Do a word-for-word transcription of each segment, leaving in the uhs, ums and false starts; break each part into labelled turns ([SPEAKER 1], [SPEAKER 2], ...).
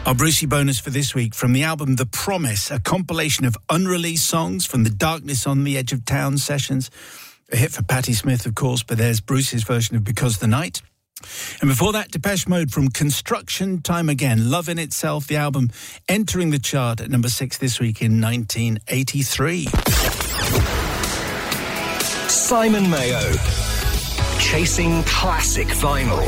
[SPEAKER 1] Our Brucey bonus for this week from the album The Promise, a compilation of unreleased songs from the Darkness on the Edge of Town sessions. A hit for Patti Smith, of course, but there's Bruce's version of Because the Night. And before that, Depeche Mode from Construction Time Again, Love in Itself, the album entering the chart at number six this week in nineteen eighty-three.
[SPEAKER 2] Simon Mayo, chasing classic vinyl.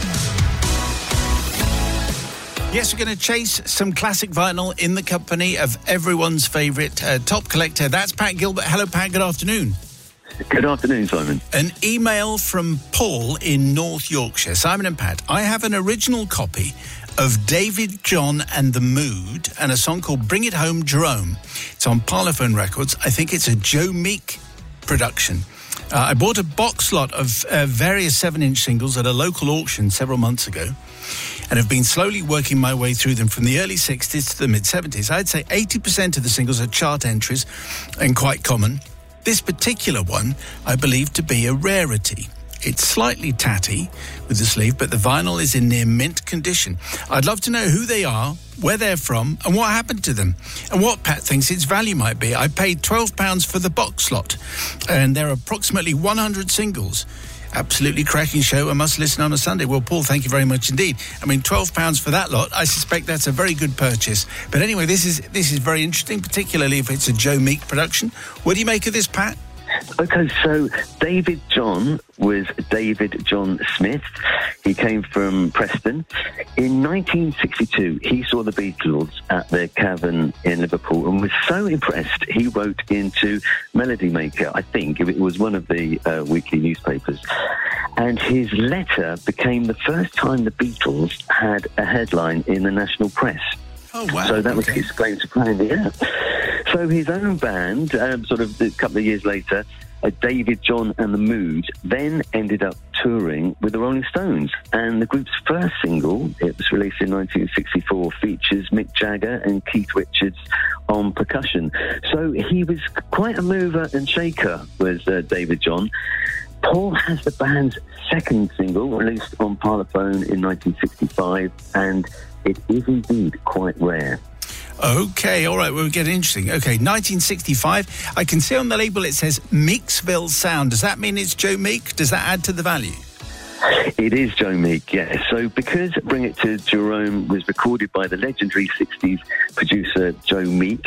[SPEAKER 1] Yes, we're going to chase some classic vinyl in the company of everyone's favourite uh, top collector. That's Pat Gilbert. Hello, Pat. Good afternoon.
[SPEAKER 3] Good afternoon, Simon.
[SPEAKER 1] An email from Paul in North Yorkshire. Simon and Pat, I have an original copy of David John and the Mood and a song called Bring It Home, Jerome. It's on Parlophone Records. I think it's a Joe Meek production. Uh, I bought a box lot of uh, various seven-inch singles at a local auction several months ago and have been slowly working my way through them from the early sixties to the mid-seventies. I'd say eighty percent of the singles are chart entries and quite common. This particular one, I believe to be a rarity. It's slightly tatty with the sleeve, but the vinyl is in near mint condition. I'd love to know who they are, where they're from, and what happened to them, and what Pat thinks its value might be. I paid twelve pounds for the box lot, and there are approximately one hundred singles. Absolutely cracking show. I must listen on a Sunday. Well, Paul, thank you very much indeed. I mean, twelve pounds for that lot, I suspect that's a very good purchase. But anyway, this is this is very interesting, particularly if it's a Joe Meek production. What do you make of this, Pat?
[SPEAKER 3] Okay, so David John was David John Smith. He came from Preston. In nineteen sixty-two, he saw the Beatles at their Cavern in Liverpool and was so impressed, he wrote into Melody Maker, I think. It was one of the uh, weekly newspapers. And his letter became the first time the Beatles had a headline in the national press.
[SPEAKER 1] Oh, wow.
[SPEAKER 3] So that was
[SPEAKER 1] okay.
[SPEAKER 3] his claim to fame, yeah. So his own band, um, sort of a couple of years later, uh, David John and the Mood, then ended up touring with the Rolling Stones. And the group's first single, it was released in nineteen sixty-four, features Mick Jagger and Keith Richards on percussion. So he was quite a mover and shaker, was uh, David John. Paul has the band's second single, released on Parlophone in nineteen sixty-five, and it is indeed quite rare.
[SPEAKER 1] Okay, all right, we'll get interesting. Okay, nineteen sixty-five. I can see on the label it says Meeksville Sound. Does that mean it's Joe Meek? Does that add to the value?
[SPEAKER 3] It is Joe Meek, yeah. So because Bring It to Jerome was recorded by the legendary sixties producer Joe Meek,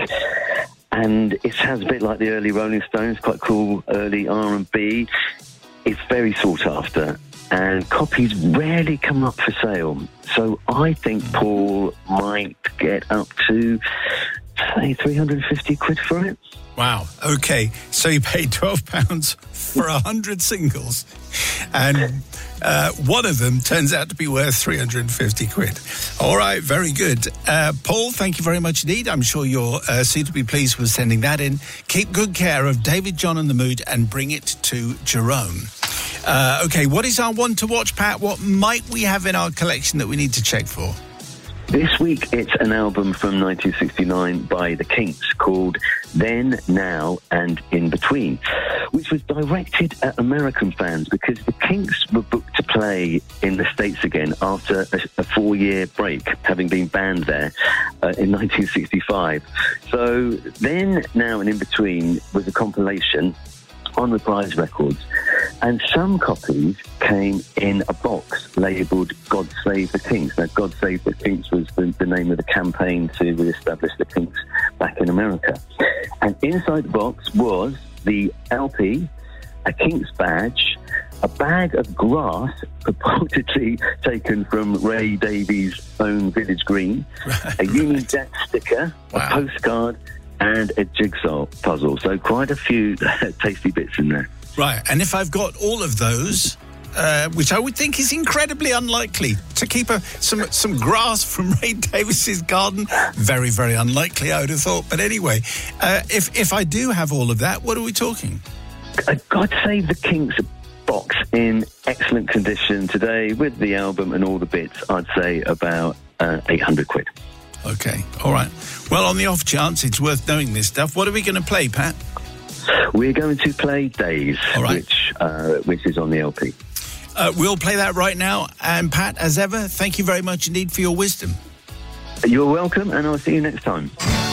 [SPEAKER 3] and it sounds a bit like the early Rolling Stones, quite cool early R and B, it's very sought after. And copies rarely come up for sale. So I think Paul might get up to, say, three hundred fifty quid for it.
[SPEAKER 1] Wow. Okay. So you paid twelve pounds for one hundred singles. And uh, one of them turns out to be worth three hundred fifty quid. All right. Very good. Uh, Paul, thank you very much indeed. I'm sure you're uh, suitably pleased with sending that in. Keep good care of David John and the Mood and Bring It to Jerome. Uh, okay, what is our one to watch, Pat? What might we have in our collection that we need to check for?
[SPEAKER 3] This week, it's an album from nineteen sixty-nine by The Kinks called Then, Now and In Between, which was directed at American fans because The Kinks were booked to play in the States again after a, a four-year break, having been banned there uh, in nineteen sixty-five. So Then, Now and In Between was a compilation on Reprise Records, and some copies came in a box labelled God Save the Kinks. Now, God Save the Kinks was the, the name of the campaign to re-establish the Kinks back in America. And inside the box was the L P, a Kinks badge, a bag of grass purportedly taken from Ray Davies' own Village Green, a Union Jack sticker, wow. a postcard, and a jigsaw puzzle. So quite a few tasty bits in there.
[SPEAKER 1] Right, and if I've got all of those, uh, which I would think is incredibly unlikely, to keep a, some some grass from Ray Davies's garden, very, very unlikely, I would have thought. But anyway, uh, if, if I do have all of that, what are we talking?
[SPEAKER 3] Uh, God Save the Kinks box in excellent condition today with the album and all the bits, I'd say about uh, eight hundred quid.
[SPEAKER 1] Okay, all right. Well, on the off chance it's worth knowing this stuff, what are we going to play, Pat?
[SPEAKER 3] We're going to play Days,
[SPEAKER 1] all right.
[SPEAKER 3] which uh, which is on the L P.
[SPEAKER 1] Uh, we'll play that right now. And Pat, as ever, thank you very much indeed for your wisdom.
[SPEAKER 3] You're welcome, and I'll see you next time.